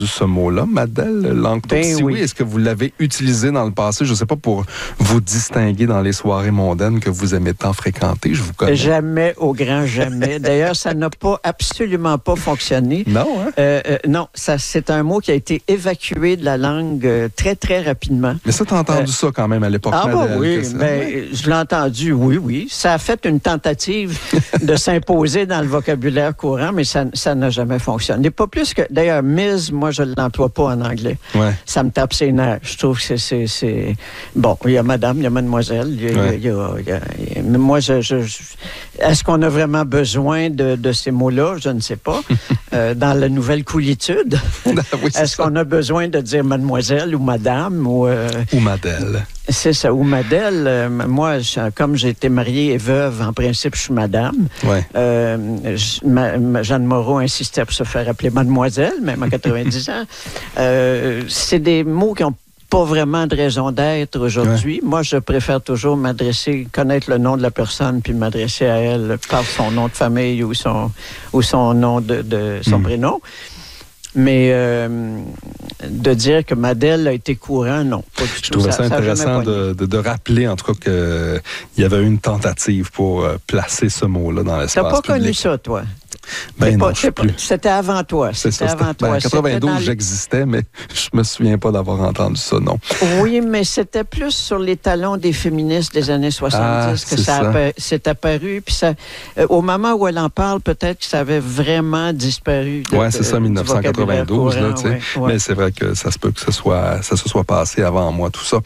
ce mot-là, Madel Lanctot? Si oui, est-ce que vous l'avez utilisé dans le passé? Je ne sais pas, pour vous distinguer dans les soirées mondaines que vous aimez tant fréquenter. Je vous connais. Jamais, au grand jamais. D'ailleurs, ça n'a absolument pas fonctionné. Non, hein? Non, c'est un mot qui a été évacué de la langue très, très rapidement. Mais ça, t'as entendu ça quand même à l'époque, Madel? Oui, je l'ai entendu, oui. Ça a fait une tentative de s'imposer dans le vocabulaire courant, mais ça n'a jamais fonctionné. Pas plus que... D'ailleurs, Ms., moi, je ne l'emploie pas en anglais. Ouais. Ça me tape ses nerfs. Je trouve que c'est... Bon, il y a madame, il y a mademoiselle. Moi, est-ce qu'on a vraiment besoin de ces mots-là? Je ne sais pas. Dans la nouvelle coolitude, est-ce qu'on a besoin de dire mademoiselle ou madame? Ou Madel. C'est ça, ou Madel. Moi, comme j'ai été mariée et veuve, en principe, je suis madame. Ouais. Jeanne Moreau insistait pour se faire appeler mademoiselle, même à 90 ans. C'est des mots qui n'ont pas vraiment de raison d'être aujourd'hui. Ouais. Moi, je préfère toujours connaître le nom de la personne, puis m'adresser à elle par son nom de famille ou son nom de son prénom. Mais de dire que Madel a été courant, non. Pas du tout. Je trouvais ça intéressant de rappeler, en tout cas, qu'il y avait eu une tentative pour placer ce mot-là dans l'espace public. T'as pas connu ça, toi? Non, c'était avant toi. C'était avant toi. En 92, j'existais, mais je me souviens pas d'avoir entendu ça, non. Oui, mais c'était plus sur les talons des féministes des années 70 que c'est apparu. Puis au moment où elle en parle, peut-être que ça avait vraiment disparu. Oui, c'est ça, 1992. Là, tu sais. Mais c'est vrai que ça se peut que ça se soit passé avant moi, tout ça.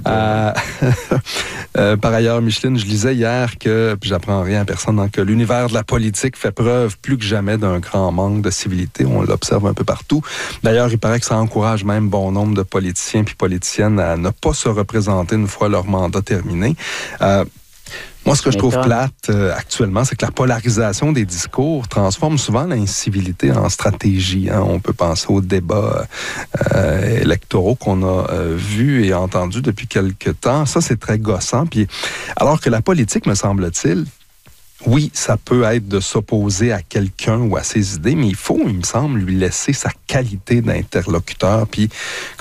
Par ailleurs, Micheline, je lisais hier que, puis j'apprends rien à personne, que l'univers de la politique fait preuve plus que jamais d'un grand manque de civilité. On l'observe un peu partout. D'ailleurs, il paraît que ça encourage même bon nombre de politiciens puis politiciennes à ne pas se représenter une fois leur mandat terminé. Moi, ce que je trouve plate actuellement, c'est que la polarisation des discours transforme souvent l'incivilité en stratégie. Hein. On peut penser aux débats électoraux qu'on a vus et entendus depuis quelque temps. Ça, c'est très gossant. Puis, alors que la politique, me semble-t-il, oui, ça peut être de s'opposer à quelqu'un ou à ses idées, mais il faut, il me semble, lui laisser sa qualité d'interlocuteur, puis,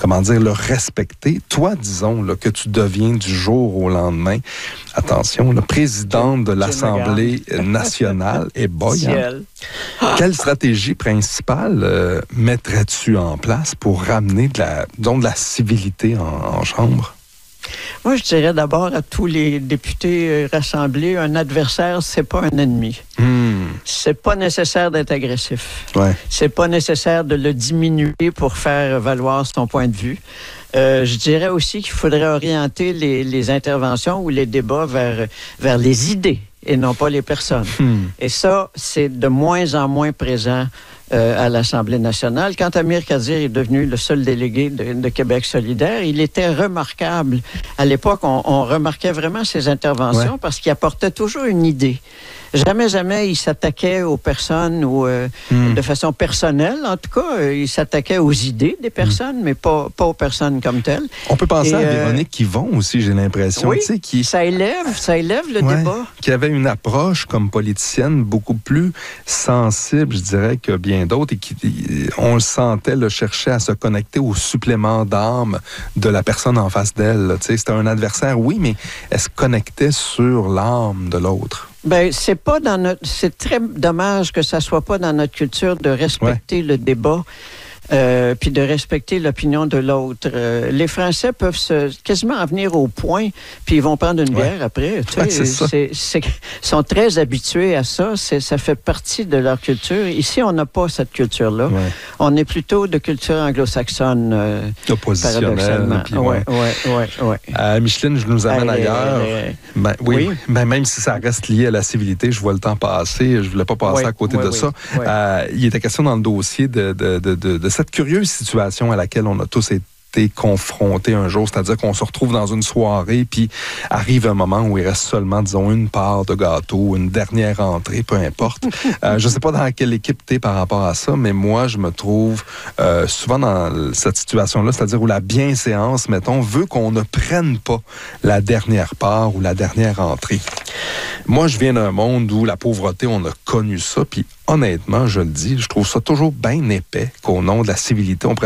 le respecter. Toi, disons, que tu deviens du jour au lendemain, attention, le président de l'Assemblée nationale est boyant. Quelle stratégie principale mettrais-tu en place pour ramener de la civilité en chambre? Moi, je dirais d'abord à tous les députés rassemblés, un adversaire, c'est pas un ennemi. C'est pas nécessaire d'être agressif. Ouais. C'est pas nécessaire de le diminuer pour faire valoir son point de vue. Je dirais aussi qu'il faudrait orienter les interventions ou les débats vers les idées et non pas les personnes. Et ça, c'est de moins en moins présent à l'Assemblée nationale. Quand Amir Kadir est devenu le seul délégué de Québec solidaire, il était remarquable. À l'époque, on remarquait vraiment ses interventions parce qu'il apportait toujours une idée. Jamais il s'attaquait aux personnes ou de façon personnelle. En tout cas, il s'attaquait aux idées des personnes, mais pas aux personnes comme telles. On peut penser à Véronique Yvon aussi, j'ai l'impression. Oui, ça élève le débat. Qui avait une approche comme politicienne beaucoup plus sensible, je dirais, que bien d'autres, et qui, on le sentait, cherchait à se connecter au supplément d'âme de la personne en face d'elle. C'était un adversaire, oui, mais elle se connectait sur l'âme de l'autre. Ben, c'est très dommage que ça soit pas dans notre culture de respecter le débat. Puis de respecter l'opinion de l'autre. Les Français peuvent quasiment en venir au point, puis ils vont prendre une bière après. Ils sont très habitués à ça. Ça fait partie de leur culture. Ici, on n'a pas cette culture-là. Ouais. On est plutôt de culture anglo-saxonne. Oppositionnelle. Micheline, je nous amène ailleurs. Même si ça reste lié à la civilité, je vois le temps passer. Je voulais pas passer à côté de ça. Il était question dans le dossier de cette curieuse situation à laquelle on a tous été confrontés un jour, c'est-à-dire qu'on se retrouve dans une soirée, puis arrive un moment où il reste seulement, disons, une part de gâteau, une dernière entrée, peu importe. Je ne sais pas dans quelle équipe tu es par rapport à ça, mais moi, je me trouve souvent dans cette situation-là, c'est-à-dire où la bienséance, mettons, veut qu'on ne prenne pas la dernière part ou la dernière entrée. Moi, je viens d'un monde où la pauvreté, on a connu ça, puis honnêtement, je le dis, je trouve ça toujours bien épais qu'au nom de la civilité, on